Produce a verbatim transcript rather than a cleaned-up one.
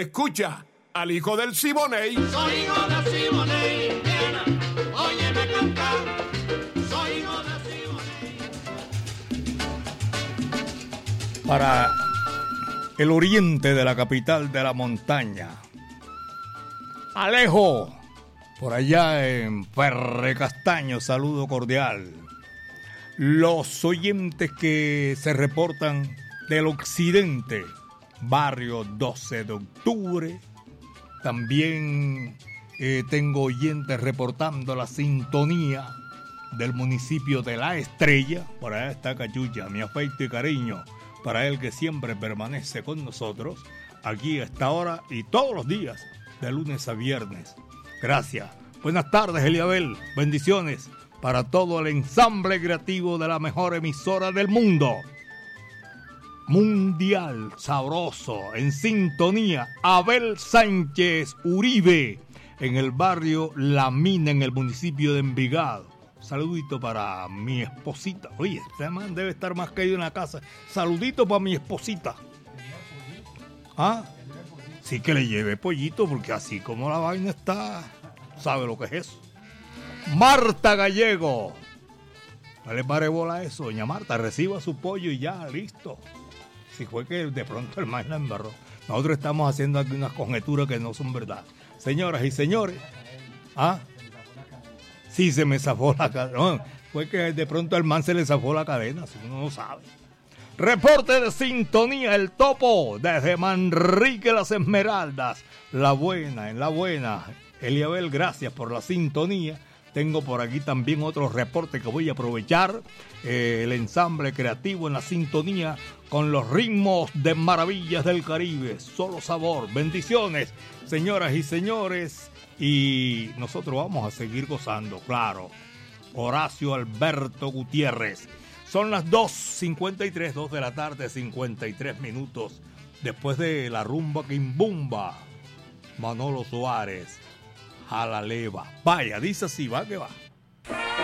Escucha al hijo del Siboney. Soy hijo del Siboney, Diana, óyeme cantar. Soy hijo del Siboney. Para el oriente de la capital de la montaña, Alejo, por allá en Ferre Castaño, saludo cordial. Los oyentes que se reportan del occidente, barrio doce de octubre. También eh, tengo oyentes reportando la sintonía del municipio de La Estrella. Por allá está Cachucha, mi afecto y cariño para él que siempre permanece con nosotros aquí a esta hora y todos los días, de lunes a viernes. Gracias. Buenas tardes, Eliabel. Bendiciones para todo el ensamble creativo de la mejor emisora del mundo. Mundial, sabroso, en sintonía. Abel Sánchez Uribe, en el barrio La Mina, en el municipio de Envigado. Saludito para mi esposita. Oye, este man debe estar más caído en la casa. Saludito para mi esposita. ¿Ah? Sí que le lleve pollito, porque así como la vaina está, ¿sabe lo que es eso? Marta Gallego. No le pare bola a eso, doña Marta. Reciba su pollo y ya, listo. Si fue que de pronto el man la embarró. Nosotros estamos haciendo aquí unas conjeturas que no son verdad. Señoras y señores. ¿Ah? Sí, se me zafó la cadena. No, fue que de pronto al man se le zafó la cadena, si uno no sabe. Reporte de sintonía, el topo, desde Manrique Las Esmeraldas. La buena, en la buena. Eliabel, gracias por la sintonía. Tengo por aquí también otro reporte que voy a aprovechar. Eh, el ensamble creativo en la sintonía con los ritmos de maravillas del Caribe. Solo sabor. Bendiciones, señoras y señores. Y nosotros vamos a seguir gozando, claro. Horacio Alberto Gutiérrez. Son las dos cincuenta y tres, dos de la tarde, cincuenta y tres minutos. Después de la rumba quimbumba, Manolo Suárez, Jalaleva. Vaya, dice así, va que va.